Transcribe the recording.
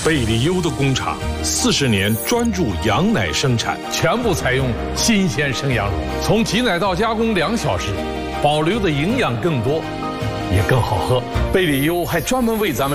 贝里优的工厂40年专注羊奶生产，全部采用新鲜生羊乳，从挤奶到加工2小时，保留的营养更多，也更好喝。贝里优还专门为咱们